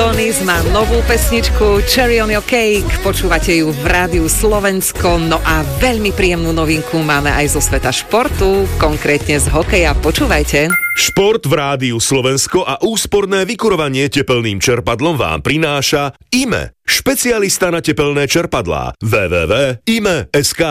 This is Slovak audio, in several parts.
Adonis má novú pesničku Cherry on your cake. Počúvate ju v Rádiu Slovensko. No a veľmi príjemnú novinku máme aj zo sveta športu, konkrétne z hokeja. Počúvajte. Šport v Rádiu Slovensko a úsporné vykurovanie tepelným čerpadlom vám prináša IME, špecialista na tepelné čerpadlá. www.ime.sk.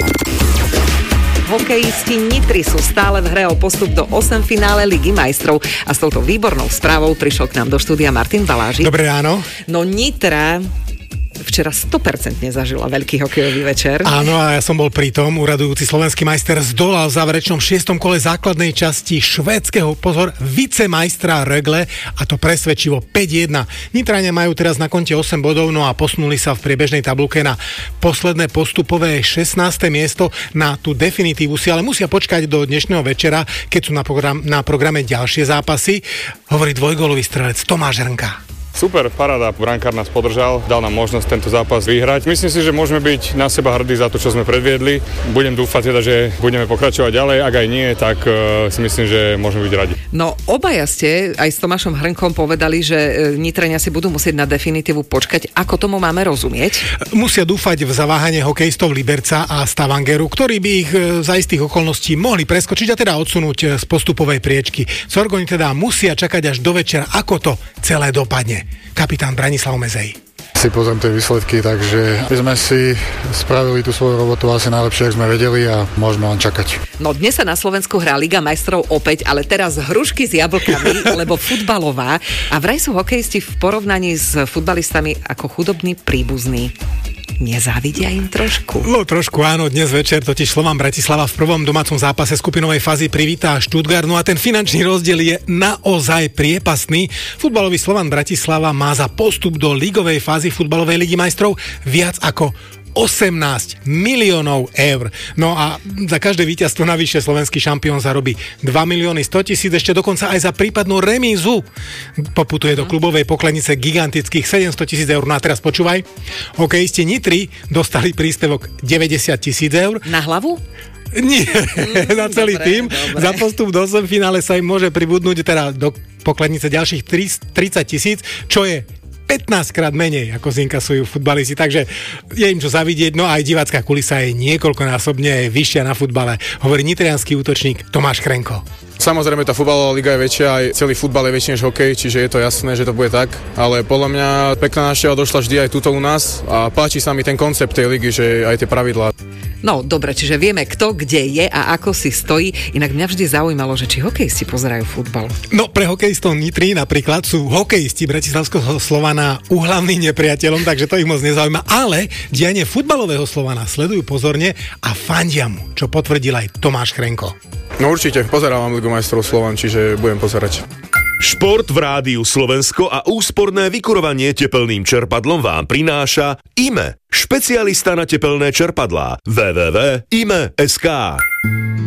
Hokejisti Nitry sú stále v hre o postup do 8 finále Ligy majstrov a s touto výbornou správou prišiel k nám do štúdia Martin Balážik. Dobré ráno. No Nitra včera 100% zažila veľký hokejový večer. Áno, a ja som bol pri tom. Uradujúci slovenský majster zdolal v záverečnom 6. kole základnej časti švédskeho, vicemajstra Rögle, a to presvedčivo 5-1. Nitrania majú teraz na konte 8 bodov, no a posunuli sa v priebežnej tabuľke na posledné postupové 16. miesto. Na tú definitívu si ale musia počkať do dnešného večera, keď sú na programe ďalšie zápasy. Hovorí dvojgólový strelec Tomáš Hrnka. Super, paráda, brankár nás podržal, dal nám možnosť tento zápas vyhrať. Myslím si, že môžeme byť na seba hrdí za to, čo sme predviedli. Budem dúfať teda, že budeme pokračovať ďalej, ak aj nie, tak si myslím, že môžeme byť radi. No obaja ste aj s Tomášom Hrnkom povedali, že Nitrania si budú musieť na definitívu počkať. Ako tomu máme rozumieť? Musia dúfať v zaváhanie hokejistov Liberca a Stavangeru, ktorí by ich za istých okolností mohli preskočiť a teda odsunúť z postupovej priečky. Sorgoni teda musia čakať až do večera, ako to celé dopadne. Kapitán Branislav Mezej. Si pozriem tie výsledky, takže my sme si spravili tú svoju robotu asi najlepšie, ako sme vedeli, a môžeme len čakať. No dnes sa na Slovensku hrá Liga majstrov opäť, ale teraz hrušky s jablkami, lebo futbalová. A vraj sú hokejisti v porovnaní s futbalistami ako chudobní príbuzní. Nezávidia im trošku? No trošku áno, dnes večer totiž Slovan Bratislava v prvom domácom zápase skupinovej fázy privítá Stuttgart, no a ten finančný rozdiel je naozaj priepastný. Futbalový Slovan Bratislava má za postup do ligovej fázy futbalovej Ligy majstrov viac ako 18 miliónov eur. No a za každé víťazstvo navyše slovenský šampión zarobí 2 milióny 100 000, ešte dokonca aj za prípadnú remízu poputuje do klubovej pokladnice gigantických 700 000 eur. No a teraz počúvaj, hokejisti Nitry dostali príspevok 90 000 eur. Na hlavu? Nie, na celý tým. Za postup do 8 finále sa im môže pribudnúť teda do pokladnice ďalších 30 000, čo je 15 krát menej, ako zinkasujú futbalisti, takže je im čo zavidieť, no aj divácka kulisa je niekoľkonásobne vyššia na futbale, hovorí nitriansky útočník Tomáš Chrenko. Samozrejme, tá futbalová liga je väčšia, aj celý futbal je väčší než hokej, čiže je to jasné, že to bude tak, ale podľa mňa pekná návšteva došla vždy aj tuto u nás a páči sa mi ten koncept tej ligy, že aj tie pravidlá. No, dobre, čiže vieme, kto kde je a ako si stojí. Inak mňa vždy zaujímalo, že či hokejisti pozerajú futbal. No, pre hokejistov Nitry napríklad sú hokejisti bratislavského Slovana úhlavným nepriateľom, takže to ich moc nezaujíma. Ale dianie futbalového Slovana sledujú pozorne a fandia mu, čo potvrdil aj Tomáš Chrenko. No určite, pozerávam Ligu majstrov Slovan, čiže budem pozerať. Šport v Rádiu Slovensko a úsporné vykurovanie tepelným čerpadlom vám prináša IME, špecialista na tepelné čerpadlá. www.ime.sk.